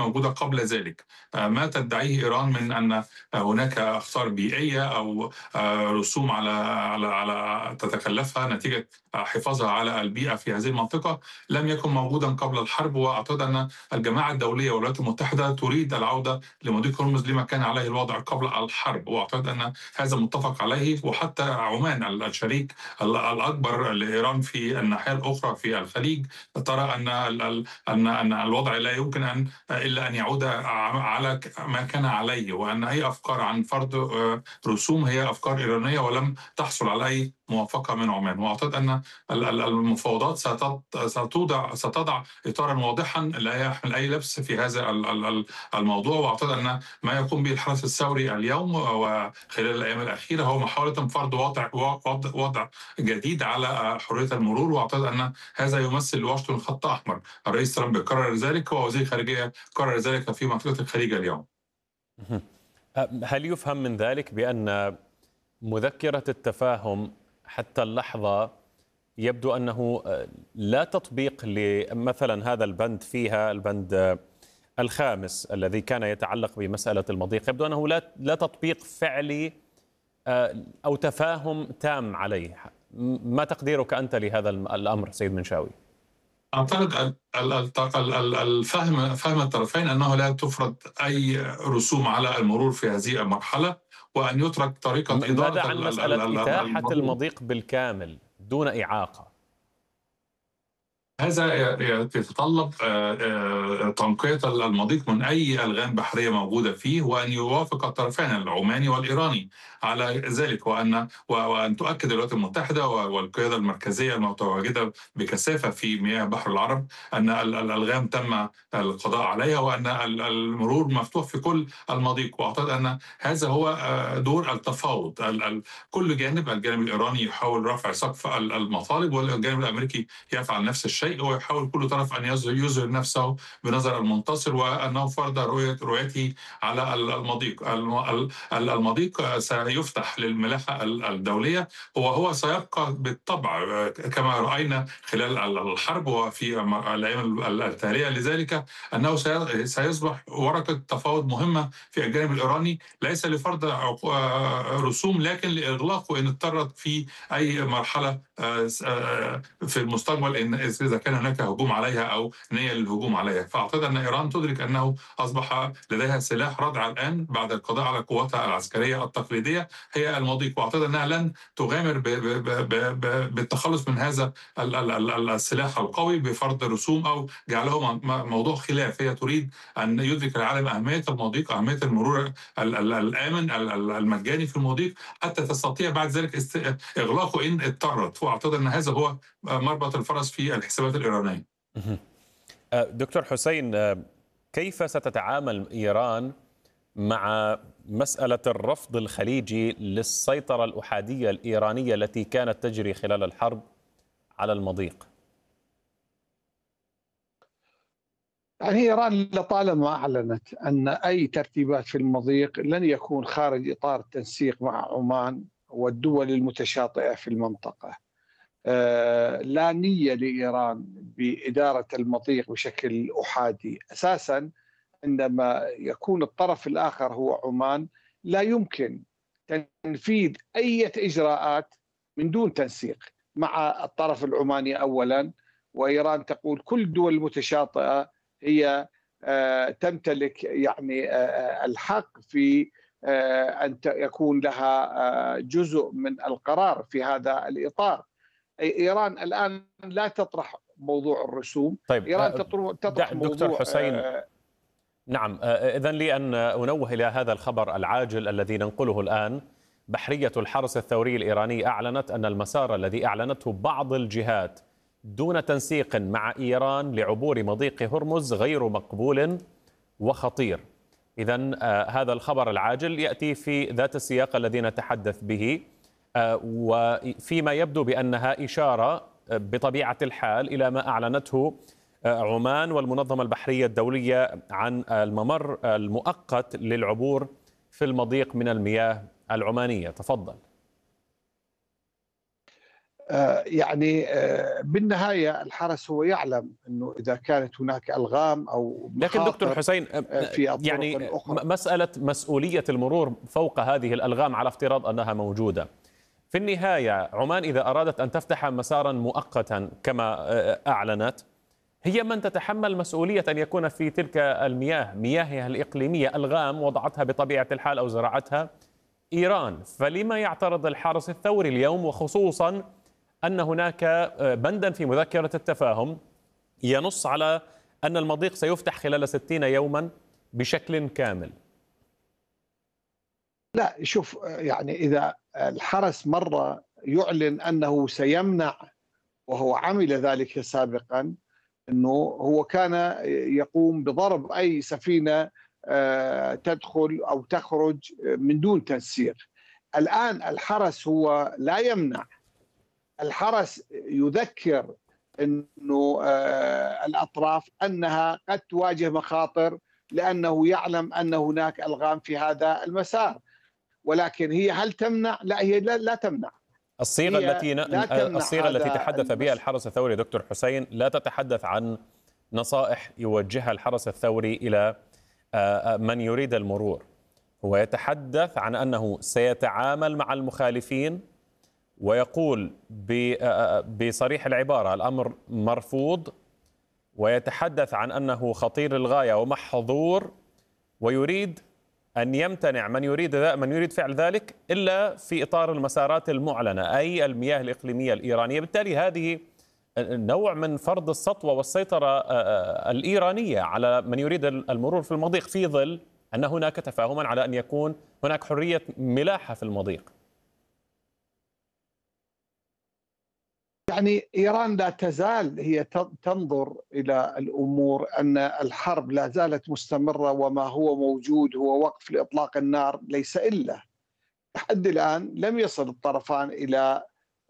موجودة قبل ذلك. ما تدعيه إيران من أن هناك أخطار بيئية أو رسوم على تتكلفها نتيجة حفاظها على البيئة في هذه المنطقة لم يكن موجودا قبل الحرب. وأعتقد أن الجماعة الدولية والولايات المتحدة تريد العودة لمضيق هرمز لما كان عليه الوضع قبل الحرب، وأعتقد أن هذا متفق عليه. وحتى عمان الشريك الأكبر لإيران في الناحية الأخرى في الخليج ترى أن الوضع لا يمكن إلا أن يعود على ما كان عليه، وأن أي أفكار عن فرض رسوم هي أفكار إيرانية ولم تحصل على أي موافقة من عمان. وأعتقد أن المفاوضات ستضع إطارا واضحا لا يحمل أي لبس في هذا الموضوع. وأعتقد أن ما يقوم به الحرس الثوري اليوم وخلال الأيام الأخيرة هو محاولة فرض وضع جديد على حرية المرور. وأعتقد أن هذا يمثل لواشنطن خط أحمر. الرئيس ترامب قرر ذلك ووزير الخارجية قرر ذلك في منطقة الخليج اليوم. هل يفهم من ذلك بأن مذكرة التفاهم حتى اللحظة يبدو أنه لا تطبيق لمثلا هذا البند فيها، البند الخامس الذي كان يتعلق بمسألة المضيق، يبدو أنه لا تطبيق فعلي أو تفاهم تام عليه. ما تقديرك أنت لهذا الأمر سيد منشاوي؟ أعتقد فهم الطرفين أنه لا تفرض أي رسوم على المرور في هذه المرحلة، وأن يترك طريقة إدارة ماذا عن مسألة إتاحة المرور. المضيق بالكامل دون إعاقة؟ هذا يتطلب تنقية المضيق من أي ألغام بحرية موجودة فيه، وأن يوافق الطرفين العماني والإيراني على ذلك، وأن تؤكد الولايات المتحدة والقيادة المركزية المتواجدة بكثافة في مياه بحر العرب أن الألغام تم القضاء عليها، وأن المرور مفتوح في كل المضيق. وأعتقد أن هذا هو دور التفاوض. كل جانب، الجانب الإيراني يحاول رفع سقف المطالب، والجانب الأمريكي يفعل نفس الشيء، ويحاول كل طرف أن يظهر نفسه بنظر المنتصر وأنه فرض رؤيته على المضيق. المضيق سيفتح للملاحة الدولية، وهو سيبقى بالطبع كما رأينا خلال الحرب وفي الأيام التالية، لذلك أنه سيصبح ورقة تفاوض مهمة في الجانب الإيراني، ليس لفرض رسوم لكن لإغلاقه إن اضطرت في أي مرحلة في المستقبل إن إذا كان هناك هجوم عليها أو نية للهجوم عليها. فأعتقد أن إيران تدرك أنه أصبح لديها سلاح ردع الآن بعد القضاء على قواتها العسكرية التقليدية هي المضيق. وأعتقد أنها لن تغامر بالتخلص من هذا السلاح القوي بفرض رسوم أو جعله موضوع خلاف. هي تريد أن يدرك العالم أهمية المضيق، أهمية المرور الآمن المجاني في المضيق، حتى تستطيع بعد ذلك إغلاقه إن اضطرت. وأعتقد أن هذا هو مربط الفرس في الحسابات الإيرانية. دكتور حسين، كيف ستتعامل إيران مع مسألة الرفض الخليجي للسيطرة الأحادية الإيرانية التي كانت تجري خلال الحرب على المضيق؟ يعني إيران لطالما أعلنت أن أي ترتيبات في المضيق لن يكون خارج إطار التنسيق مع عمان والدول المتشاطئة في المنطقة. لا نية لإيران بإدارة المضيق بشكل أحادي. أساساً عندما يكون الطرف الآخر هو عمان لا يمكن تنفيذ أي إجراءات من دون تنسيق مع الطرف العماني أولاً. وإيران تقول كل الدول المتشاطئة هي تمتلك يعني الحق في أن يكون لها جزء من القرار في هذا الإطار. إيران الآن لا تطرح موضوع الرسوم. طيب، إيران تطرح دكتور موضوع حسين، نعم، إذن لي أن أنوه إلى هذا الخبر العاجل الذي ننقله الآن. بحرية الحرس الثوري الإيراني أعلنت أن المسار الذي أعلنته بعض الجهات دون تنسيق مع إيران لعبور مضيق هرمز غير مقبول وخطير. إذن هذا الخبر العاجل يأتي في ذات السياق الذي نتحدث به، وفيما يبدو بأنها إشارة بطبيعة الحال إلى ما أعلنته عمان والمنظمة البحرية الدولية عن الممر المؤقت للعبور في المضيق من المياه العمانية. تفضل. يعني بالنهاية الحرس هو يعلم أنه إذا كانت هناك ألغام أو لكن دكتور مخاطر حسين، في الطرق يعني الأخرى. مسألة مسؤولية المرور فوق هذه الألغام على افتراض أنها موجودة، في النهاية عمان إذا أرادت أن تفتح مسارا مؤقتا كما أعلنت، هي من تتحمل مسؤولية أن يكون في تلك المياه مياهها الإقليمية ألغام وضعتها بطبيعة الحال أو زرعتها إيران. فلما يعترض الحرس الثوري اليوم، وخصوصا أن هناك بندا في مذكرة التفاهم ينص على أن المضيق سيفتح خلال 60 يوما بشكل كامل؟ لا، شوف، يعني إذا الحرس مرة يعلن أنه سيمنع، وهو عمل ذلك سابقا، أنه هو كان يقوم بضرب أي سفينة تدخل أو تخرج من دون تنسيق. الآن الحرس هو لا يمنع، الحرس يذكر أنه الأطراف أنها قد تواجه مخاطر، لأنه يعلم أن هناك ألغام في هذا المسار. ولكن هي هل تمنع؟ لا، هي لا تمنع. الصيغة التي تحدث بها الحرس الثوري دكتور حسين لا تتحدث عن نصائح يوجهها الحرس الثوري إلى من يريد المرور، هو يتحدث عن أنه سيتعامل مع المخالفين، ويقول بصريح العبارة الأمر مرفوض، ويتحدث عن أنه خطير للغاية ومحظور، ويريد أن يمتنع من يريد فعل ذلك إلا في إطار المسارات المعلنة، أي المياه الإقليمية الإيرانية. بالتالي هذه نوع من فرض السطوة والسيطرة الإيرانية على من يريد المرور في المضيق، في ظل أن هناك تفاهما على أن يكون هناك حرية ملاحة في المضيق. يعني إيران لا تزال هي تنظر إلى الأمور أن الحرب لا زالت مستمرة، وما هو موجود هو وقف لإطلاق النار ليس إلا. لحد الآن لم يصل الطرفان إلى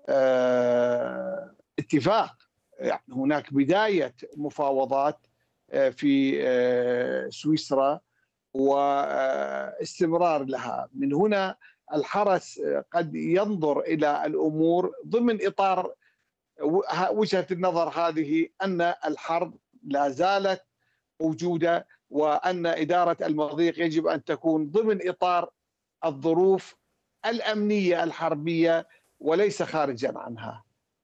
اتفاق. يعني هناك بداية مفاوضات في سويسرا واستمرار لها. من هنا الحرس قد ينظر إلى الأمور ضمن إطار وجهة النظر هذه، أن الحرب لا زالت موجودة، وأن إدارة المضيق يجب أن تكون ضمن إطار الظروف الأمنية الحربية وليس خارجا عنها.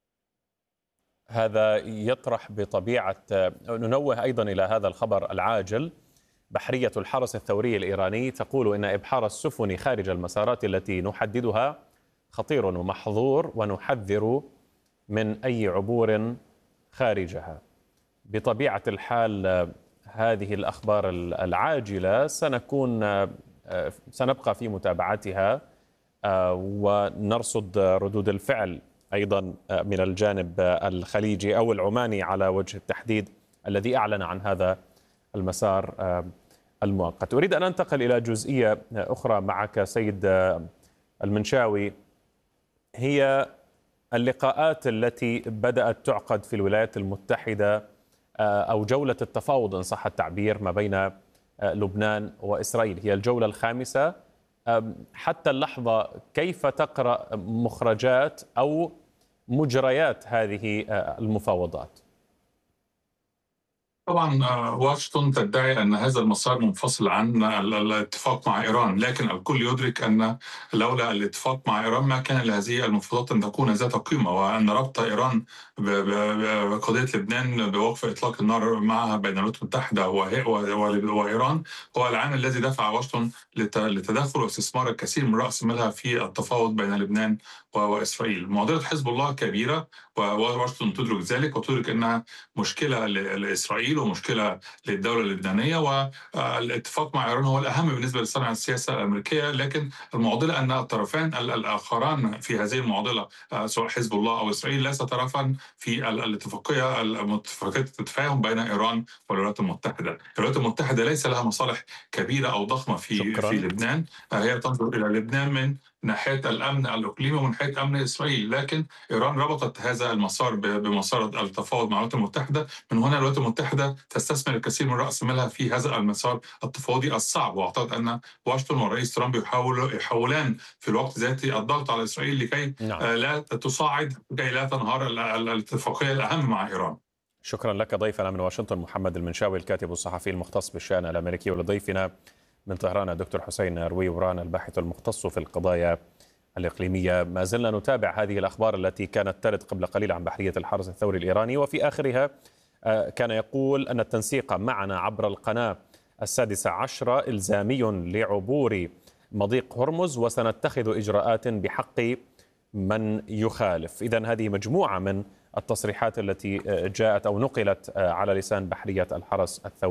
هذا يطرح بطبيعة، ننوه أيضا إلى هذا الخبر العاجل. بحرية الحرس الثوري الإيراني تقول إن إبحار السفن خارج المسارات التي نحددها خطير ومحظور، ونحذر من أي عبور خارجها. بطبيعة الحال هذه الأخبار العاجلة سنبقى في متابعتها ونرصد ردود الفعل أيضا من الجانب الخليجي أو العماني على وجه التحديد الذي أعلن عن هذا المسار المؤقت. أريد أن أنتقل إلى جزئية أخرى معك سيد المنشاوي، هي اللقاءات التي بدأت تعقد في الولايات المتحدة أو جولة التفاوض إن صح التعبير ما بين لبنان وإسرائيل، هي الجولة الخامسة. حتى اللحظة كيف تقرأ مخرجات أو مجريات هذه المفاوضات؟ طبعا واشنطن تدعي أن هذا المسار منفصل عن الاتفاق مع إيران، لكن الكل يدرك أن لولا الاتفاق مع إيران ما كان لهذه المفاوضات أن تكون ذات قيمة، وأن ربط إيران بقضية لبنان بوقف إطلاق النار معها بين الولايات المتحدة وإيران هو العامل الذي دفع واشنطن لتدخل واستثمار الكثير من رأس مالها في التفاوض بين لبنان وإسرائيل. معضلة حزب الله كبيرة، وواشنطن تدرك ذلك وتدرك أنها مشكلة لإسرائيل ومشكلة للدولة اللبنانية، والاتفاق مع إيران هو الأهم بالنسبة لصنع السياسة الأمريكية. لكن المعضلة أن الطرفان الآخران في هذه المعضلة سواء حزب الله أو إسرائيل ليس طرفا في الاتفاقية التفاهم بين إيران والولايات المتحدة. الولايات المتحدة ليس لها مصالح كبيرة أو ضخمة في لبنان، هي تنظر إلى لبنان من ناحية الأمن الإقليمي ومن ناحية أمن إسرائيل، لكن إيران ربطت هذا المسار بمسار التفاوض مع الولايات المتحدة. من هنا الولايات المتحدة تستثمر الكثير من رأس مالها في هذا المسار التفاوضي الصعب، وأعتقد أن واشنطن والرئيس ترامب يحاولان في الوقت ذاته الضغط على إسرائيل لكي لا تصاعد، لكي لا تنهار الاتفاقية الأهم مع إيران. شكرا لك. ضيفنا من واشنطن محمد المنشاوي الكاتب الصحفي المختص بالشأن الأمريكي، ولضيفنا من طهران الدكتور حسين رويوران الباحث المختص في القضايا الإقليمية. ما زلنا نتابع هذه الأخبار التي كانت ترد قبل قليل عن بحرية الحرس الثوري الإيراني، وفي آخرها كان يقول أن التنسيق معنا عبر القناة 16 إلزامي لعبور مضيق هرمز، وسنتخذ إجراءات بحق من يخالف. إذن هذه مجموعة من التصريحات التي جاءت أو نقلت على لسان بحرية الحرس الثوري.